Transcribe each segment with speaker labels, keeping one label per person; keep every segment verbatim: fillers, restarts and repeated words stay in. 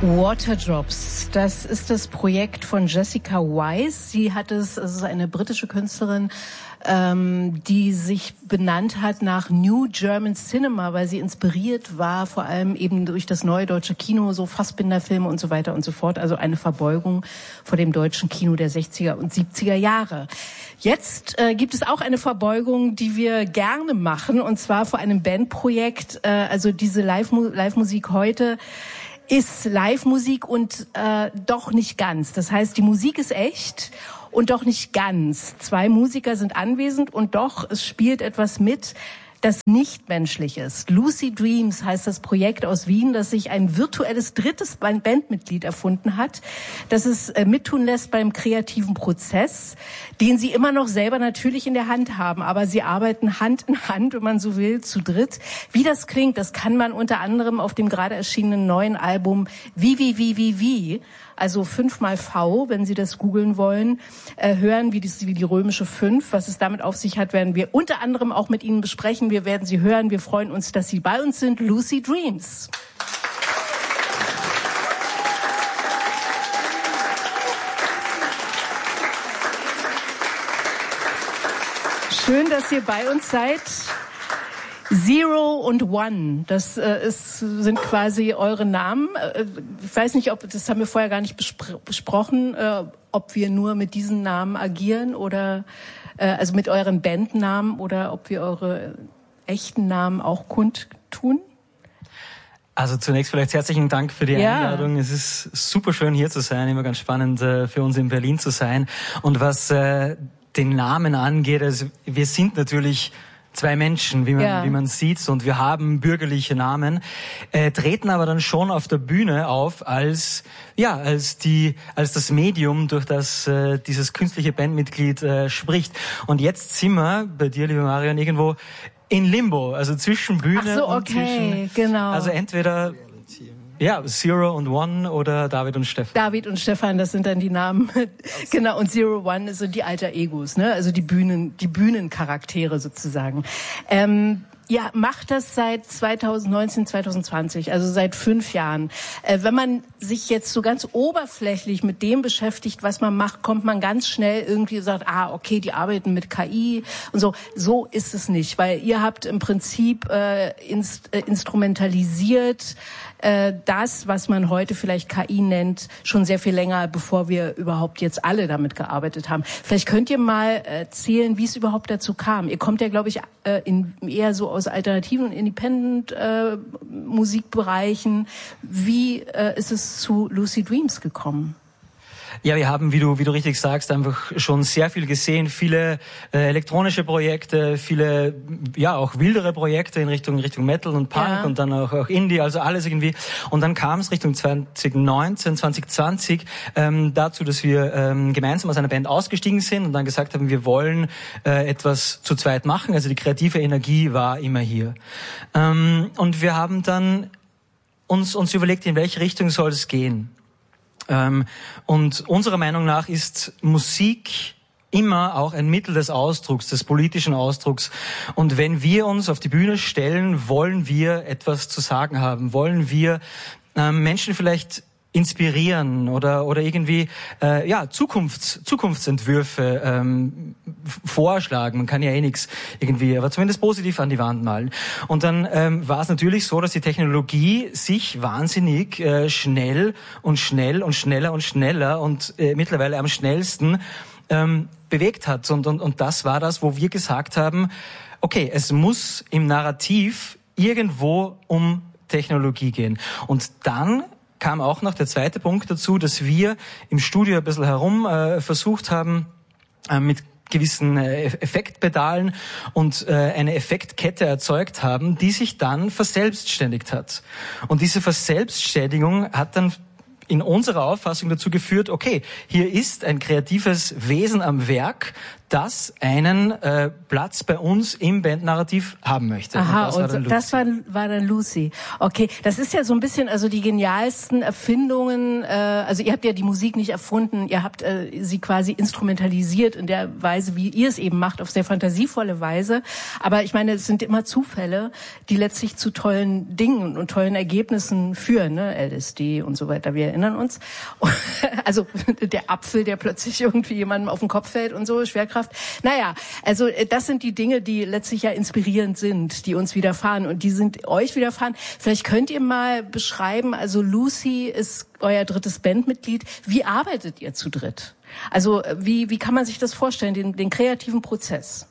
Speaker 1: Waterdrops, das ist das Projekt von Jessica Wise. Sie hat es, es ist eine britische Künstlerin, ähm, die sich benannt hat nach New German Cinema, weil sie inspiriert war, vor allem eben durch das neue deutsche Kino, so Fassbinder-Filme und so weiter und so fort. Also eine Verbeugung vor dem deutschen Kino der sechziger und siebziger Jahre. Jetzt äh, gibt es auch eine Verbeugung, die wir gerne machen, und zwar vor einem Bandprojekt. Äh, also diese Live- Live-Musik heute ist Live-Musik und äh, doch nicht ganz. Das heißt, die Musik ist echt und doch nicht ganz. Zwei Musiker sind anwesend und doch, es spielt etwas mit, das nicht menschlich ist. Lucid Dreams heißt das Projekt aus Wien, das sich ein virtuelles drittes Bandmitglied erfunden hat, das es äh, mittun lässt beim kreativen Prozess, den sie immer noch selber natürlich in der Hand haben. Aber sie arbeiten Hand in Hand, wenn man so will, zu dritt. Wie das klingt, das kann man unter anderem auf dem gerade erschienenen neuen Album Wie, wie, wie, wie, wie, also fünfmal V, wenn Sie das googeln wollen, äh, hören, wie die, wie die römische Fünf. Was es damit auf sich hat, werden wir unter anderem auch mit Ihnen besprechen. Wir werden Sie hören. Wir freuen uns, dass Sie bei uns sind. Lucid Dreams. Schön, dass ihr bei uns seid. Zero und One, das äh, ist, sind quasi eure Namen. Äh, ich weiß nicht, ob das haben wir vorher gar nicht bespr- besprochen, äh, ob wir nur mit diesen Namen agieren oder äh, also mit euren Bandnamen oder ob wir eure echten Namen auch kundtun.
Speaker 2: Also zunächst vielleicht herzlichen Dank für die
Speaker 1: ja.
Speaker 2: Einladung. Es ist super schön hier zu sein, immer ganz spannend äh, für uns in Berlin zu sein. Und was äh, den Namen angeht, also wir sind natürlich zwei Menschen, wie man, ja. wie man sieht, und wir haben bürgerliche Namen, äh, treten aber dann schon auf der Bühne auf als, ja, als die, als das Medium, durch das äh, dieses künstliche Bandmitglied äh, spricht. Und jetzt sind wir bei dir, liebe Marion, irgendwo in Limbo, also zwischen Bühne
Speaker 1: Ach so,
Speaker 2: und
Speaker 1: okay,
Speaker 2: zwischen,
Speaker 1: genau.
Speaker 2: also entweder ja, Zero und One oder David und Stefan.
Speaker 1: David und Stefan, das sind dann die Namen. Genau, und Zero One sind die Alter Egos, ne? Also die Bühnen, die Bühnencharaktere sozusagen. Ähm, ja, macht das seit zweitausendneunzehn, zweitausendzwanzig, also seit fünf Jahren. Äh, wenn man sich jetzt so ganz oberflächlich mit dem beschäftigt, was man macht, kommt man ganz schnell irgendwie und sagt, ah, okay, die arbeiten mit K I und so. So ist es nicht, weil ihr habt im Prinzip äh, inst, äh, instrumentalisiert äh, das, was man heute vielleicht K I nennt, schon sehr viel länger, bevor wir überhaupt jetzt alle damit gearbeitet haben. Vielleicht könnt ihr mal erzählen, wie es überhaupt dazu kam. Ihr kommt ja, glaube ich, äh, in, eher so aus alternativen und Independent-Musikbereichen. Äh, wie äh, ist es zu Lucid Dreams gekommen?
Speaker 2: Ja, wir haben, wie du, wie du richtig sagst, einfach schon sehr viel gesehen. Viele äh, elektronische Projekte, viele, ja, auch wildere Projekte in Richtung, Richtung Metal und Punk ja. und dann auch, auch Indie, also alles irgendwie. Und dann kam es Richtung zwanzig neunzehn, zwanzig zwanzig ähm, dazu, dass wir ähm, gemeinsam aus einer Band ausgestiegen sind und dann gesagt haben, wir wollen äh, etwas zu zweit machen. Also die kreative Energie war immer hier. Ähm, und wir haben dann uns, uns überlegt, in welche Richtung soll es gehen. Ähm, und unserer Meinung nach ist Musik immer auch ein Mittel des Ausdrucks, des politischen Ausdrucks. Und wenn wir uns auf die Bühne stellen, wollen wir etwas zu sagen haben, wollen wir ähm, Menschen vielleicht inspirieren oder oder irgendwie äh, ja Zukunfts Zukunftsentwürfe ähm, vorschlagen. Man kann ja eh nichts irgendwie, aber zumindest positiv an die Wand malen. Und dann ähm, war es natürlich so, dass die Technologie sich wahnsinnig äh, schnell und schnell und schneller und schneller und äh, mittlerweile am schnellsten ähm, bewegt hat. Und, und und das war das, wo wir gesagt haben: Okay, es muss im Narrativ irgendwo um Technologie gehen. Und dann kam auch noch der zweite Punkt dazu, dass wir im Studio ein bisschen herum äh, versucht haben, äh, mit gewissen äh, Effektpedalen und äh, eine Effektkette erzeugt haben, die sich dann verselbstständigt hat. Und diese Verselbstständigung hat dann in unserer Auffassung dazu geführt, okay, hier ist ein kreatives Wesen am Werk, das einen äh, Platz bei uns im Bandnarrativ haben möchte.
Speaker 1: Aha,
Speaker 2: und das, war dann,
Speaker 1: und das war, war dann Lucy. Okay, das ist ja so ein bisschen, also die genialsten Erfindungen, äh, also ihr habt ja die Musik nicht erfunden, ihr habt äh, sie quasi instrumentalisiert in der Weise, wie ihr es eben macht, auf sehr fantasievolle Weise. Aber ich meine, es sind immer Zufälle, die letztlich zu tollen Dingen und tollen Ergebnissen führen, ne? L S D und so weiter, wir erinnern uns. Also der Apfel, der plötzlich irgendwie jemandem auf den Kopf fällt und so, Schwerkraft. Naja, also das sind die Dinge, die letztlich ja inspirierend sind, die uns widerfahren und die sind euch widerfahren. Vielleicht könnt ihr mal beschreiben, also Lucy ist euer drittes Bandmitglied. Wie arbeitet ihr zu dritt? Also wie, wie kann man sich das vorstellen, den, den kreativen Prozess?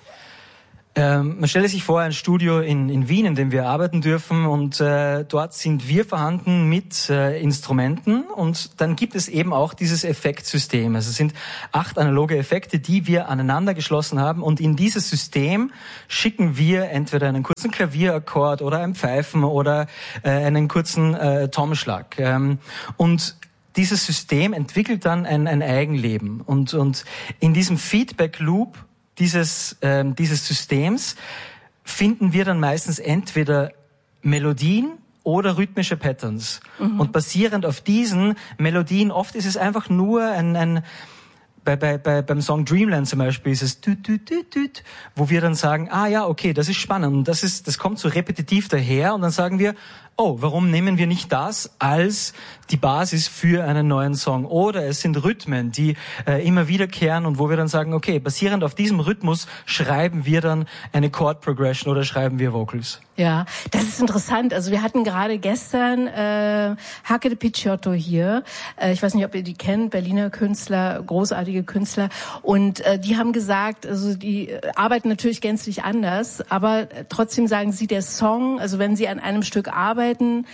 Speaker 2: Ähm, man stelle sich vor, ein Studio in, in Wien, in dem wir arbeiten dürfen und äh, dort sind wir vorhanden mit äh, Instrumenten und dann gibt es eben auch dieses Effektsystem. Also es sind acht analoge Effekte, die wir aneinander geschlossen haben und in dieses System schicken wir entweder einen kurzen Klavierakkord oder ein Pfeifen oder äh, einen kurzen äh, Tommelschlag. Ähm, und dieses System entwickelt dann ein, ein Eigenleben und, und in diesem Feedback-Loop dieses ähm, dieses Systems finden wir dann meistens entweder Melodien oder rhythmische Patterns. Mhm. Und basierend auf diesen Melodien, oft ist es einfach nur ein, ein bei, bei, bei, beim Song Dreamland zum Beispiel ist es düt, düt, düt, düt, wo wir dann sagen, ah ja, okay, das ist spannend und das ist, das kommt so repetitiv daher und dann sagen wir, oh, warum nehmen wir nicht das als die Basis für einen neuen Song? Oder es sind Rhythmen, die äh, immer wiederkehren und wo wir dann sagen, okay, basierend auf diesem Rhythmus schreiben wir dann eine Chord Progression oder schreiben wir Vocals.
Speaker 1: Ja, das ist interessant. Also wir hatten gerade gestern äh, Hake de Picciotto hier. Äh, ich weiß nicht, ob ihr die kennt, Berliner Künstler, großartige Künstler. Und äh, die haben gesagt, also die äh, arbeiten natürlich gänzlich anders, aber äh, trotzdem sagen sie, der Song, also wenn sie an einem Stück arbeiten,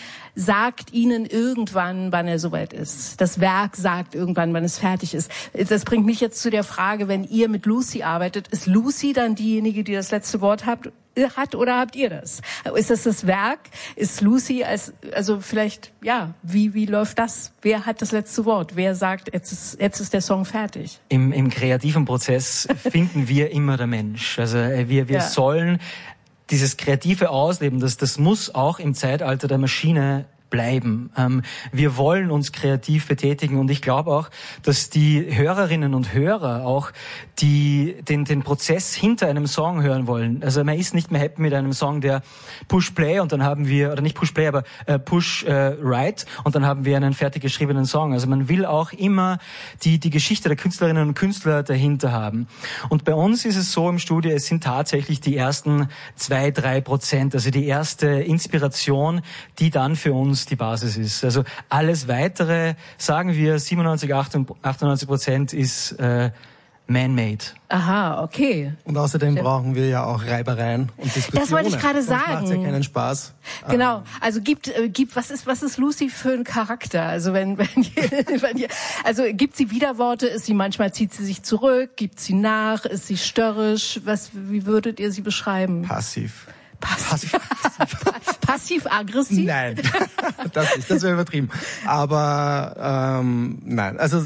Speaker 1: sagt ihnen irgendwann, wann er soweit ist. Das Werk sagt irgendwann, wann es fertig ist. Das bringt mich jetzt zu der Frage, wenn ihr mit Lucy arbeitet, ist Lucy dann diejenige, die das letzte Wort habt, hat oder habt ihr das? Ist das das Werk? Ist Lucy als, also vielleicht, ja, wie, wie läuft das? Wer hat das letzte Wort? Wer sagt, jetzt ist, jetzt ist der Song fertig?
Speaker 2: Im, im kreativen Prozess finden wir immer der Mensch. Also wir, wir ja. sollen dieses kreative Ausleben, das, das muss auch im Zeitalter der Maschine bleiben. Ähm, wir wollen uns kreativ betätigen und ich glaube auch, dass die Hörerinnen und Hörer auch die den den Prozess hinter einem Song hören wollen. Also man ist nicht mehr happy mit einem Song, der Push Play und dann haben wir, oder nicht Push Play, aber äh, Push äh, Write und dann haben wir einen fertig geschriebenen Song. Also man will auch immer die die Geschichte der Künstlerinnen und Künstler dahinter haben. Und bei uns ist es so im Studio, es sind tatsächlich die ersten zwei, drei Prozent, also die erste Inspiration, die dann für uns die Basis ist. Also alles Weitere, sagen wir siebenundneunzig, achtundneunzig Prozent ist äh, man-made.
Speaker 1: Aha, okay.
Speaker 3: Und außerdem brauchen wir ja auch Reibereien und Diskussionen.
Speaker 1: Das wollte ich gerade sagen.
Speaker 3: Das macht ja keinen Spaß.
Speaker 1: Genau. Also gibt, äh, gibt, was ist, was ist Lucy für ein Charakter? Also wenn, wenn, ihr, wenn ihr, also gibt sie Widerworte? Ist sie manchmal, zieht sie sich zurück? Gibt sie nach? Ist sie störrisch? Was, wie würdet ihr sie beschreiben?
Speaker 3: Passiv.
Speaker 1: Passiv. Passiv-aggressiv?
Speaker 3: Nein, das nicht, das wäre übertrieben. Aber ähm, nein, also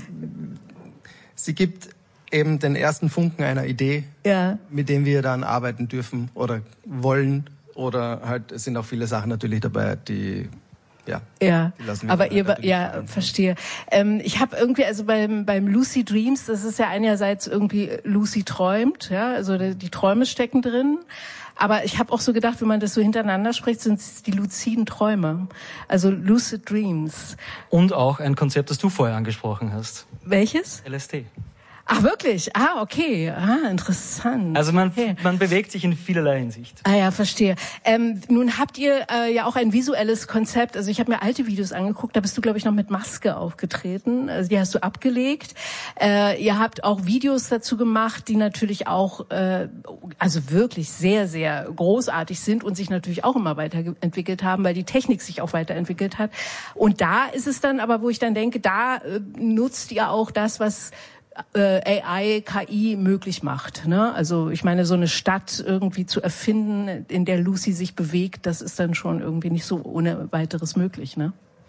Speaker 3: sie gibt eben den ersten Funken einer Idee, ja, mit dem wir dann arbeiten dürfen oder wollen. Oder halt, es sind auch viele Sachen natürlich dabei, die ja,
Speaker 1: ja, aber ihr, ja, verstehe. Ähm, ich habe irgendwie, also beim beim Lucy Dreams, das ist ja einerseits irgendwie Lucy träumt, ja, also die, die Träume stecken drin. Aber ich habe auch so gedacht, wenn man das so hintereinander spricht, sind es die luziden Träume, also Lucid Dreams.
Speaker 2: Und auch ein Konzept, das du vorher angesprochen hast.
Speaker 1: Welches?
Speaker 2: L S D.
Speaker 1: Ach, wirklich? Ah, okay. Ah, interessant.
Speaker 2: Also man,
Speaker 1: okay.
Speaker 2: man bewegt sich in vielerlei Hinsicht.
Speaker 1: Ah ja, verstehe. Ähm, nun habt ihr äh, ja auch ein visuelles Konzept. Also ich habe mir alte Videos angeguckt, da bist du, glaube ich, noch mit Maske aufgetreten. Also die hast du abgelegt. Äh, ihr habt auch Videos dazu gemacht, die natürlich auch, äh, also wirklich sehr, sehr großartig sind und sich natürlich auch immer weiterentwickelt haben, weil die Technik sich auch weiterentwickelt hat. Und da ist es dann aber, wo ich dann denke, da äh, nutzt ihr auch das, was äh, A I, K I möglich macht, ne? Also ich meine, so eine Stadt irgendwie zu erfinden, in der Lucy sich bewegt, das ist dann schon irgendwie nicht so ohne weiteres möglich, ne?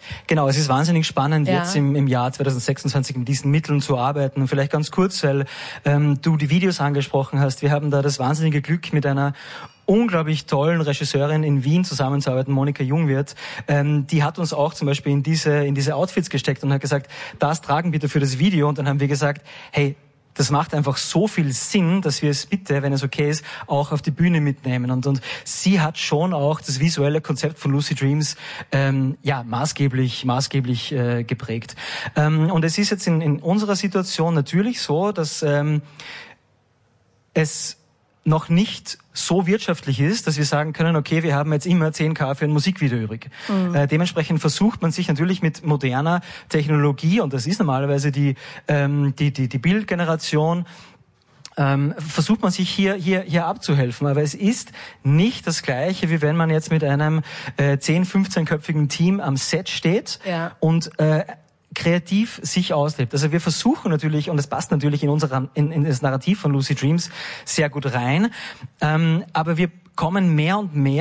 Speaker 2: Genau, es ist wahnsinnig spannend,
Speaker 1: ja.
Speaker 2: jetzt im, im Jahr zwanzig sechsundzwanzig mit diesen Mitteln zu arbeiten. Und vielleicht ganz kurz, weil ähm, du die Videos angesprochen hast. Wir haben da das wahnsinnige Glück, mit einer unglaublich tollen Regisseurin in Wien zusammenzuarbeiten, Monika Jungwirth. Ähm, die hat uns auch zum Beispiel in diese, in diese Outfits gesteckt und hat gesagt, das tragen bitte für das Video. Und dann haben wir gesagt, hey, das macht einfach so viel Sinn, dass wir es bitte, wenn es okay ist, auch auf die Bühne mitnehmen. Und, und sie hat schon auch das visuelle Konzept von Lucid Dreams ähm, ja maßgeblich maßgeblich äh, geprägt. Ähm, und es ist jetzt in, in unserer Situation natürlich so, dass ähm, es noch nicht so wirtschaftlich ist, dass wir sagen können, okay, wir haben jetzt immer zehn K für ein Musikvideo übrig. Mhm. Äh, dementsprechend versucht man sich natürlich mit moderner Technologie, und das ist normalerweise die, ähm, die, die, die Bildgeneration, ähm, versucht man sich hier, hier, hier abzuhelfen. Aber es ist nicht das Gleiche, wie wenn man jetzt mit einem äh, zehn-, fünfzehnköpfigen Team am Set steht
Speaker 1: ja.
Speaker 2: und äh, kreativ sich auslebt. Also wir versuchen natürlich, und das passt natürlich in unser, in, in das Narrativ von Lucid Dreams sehr gut rein, ähm, aber wir kommen mehr und mehr